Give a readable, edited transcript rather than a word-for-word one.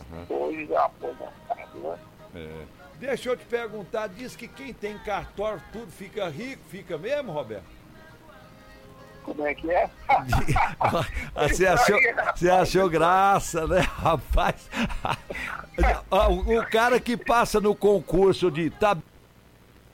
Hoje já aposentado, né? Deixa eu te perguntar, diz que quem tem cartório tudo fica rico, fica mesmo, Roberto? Como é que é? Você achou graça, né, rapaz? O cara que passa no concurso de